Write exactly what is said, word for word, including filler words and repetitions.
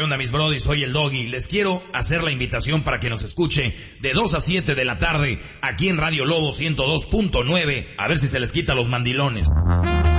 onda, mis brodis? Soy el Doggy. Les quiero hacer la invitación para que nos escuche de dos a siete de la tarde aquí en Radio Lobo ciento dos punto nueve. A ver si se les quita los mandilones.